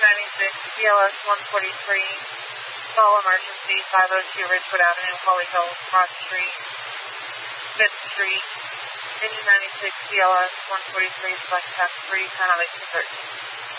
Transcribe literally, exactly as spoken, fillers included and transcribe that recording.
ninety-six, B L S one forty-three, call emergency, five oh two Ridgewood Avenue, Holly Hill, Cross Street, Smith Street, engine ninety-six, B L S one forty-three, select task three, Channel eight two thirteen.